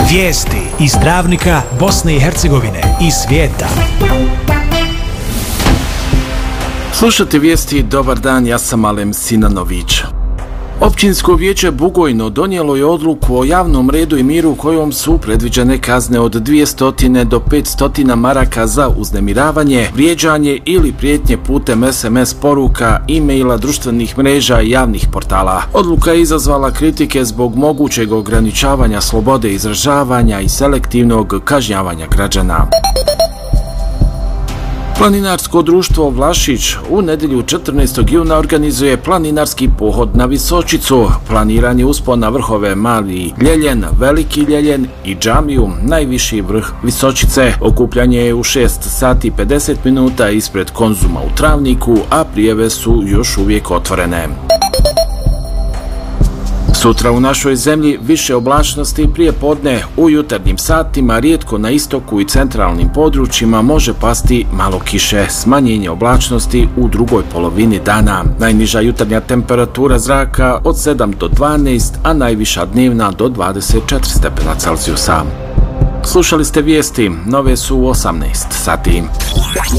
Vijesti iz Travnika, Bosne i Hercegovine i svijeta. Slušajte vijesti, dobar dan, ja sam Alem Sinanović. Općinsko vijeće Bugojno donijelo je odluku o javnom redu i miru kojom su predviđene kazne od 200 do 500 maraka za uznemiravanje, vrijeđanje ili prijetnje putem SMS poruka, e-maila, društvenih mreža i javnih portala. Odluka je izazvala kritike zbog mogućeg ograničavanja slobode izražavanja i selektivnog kažnjavanja građana. Planinarsko društvo Vlašić u nedjelju 14. juna organizuje planinarski pohod na Visočicu. Planiran je uspon na vrhove Mali Ljeljen, Veliki Ljeljen i džamiju, najviši vrh Visočice. Okupljanje je u 6 sati 50 minuta ispred Konzuma u Travniku, a prijave su još uvijek otvorene. Sutra u našoj zemlji više oblačnosti prije podne, u jutarnjim satima rijetko na istoku i centralnim područjima može pasti malo kiše, smanjenje oblačnosti u drugoj polovini dana. Najniža jutarnja temperatura zraka od 7 do 12, a najviša dnevna do 24 stepena Celzijusa. Slušali ste vijesti, nove su u 18 sati.